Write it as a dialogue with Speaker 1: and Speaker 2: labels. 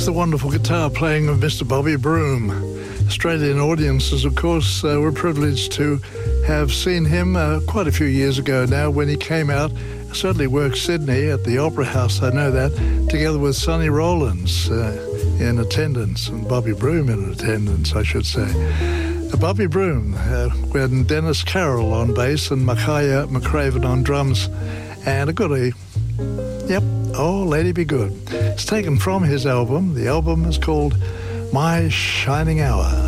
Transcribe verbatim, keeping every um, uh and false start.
Speaker 1: the wonderful guitar playing of Mister Bobby Broom. Australian audiences, of course, uh, were privileged to have seen him uh, quite a few years ago now when he came out, certainly worked Sydney at the Opera House, I know that, together with Sonny Rollins uh, in attendance, and Bobby Broom in attendance, I should say. Uh, Bobby Broom, uh, when Dennis Carroll on bass and Micaiah McCraven on drums, and a goodie. Yep, Oh Lady Be Good. It's taken from his album. The album is called My Shining Hour.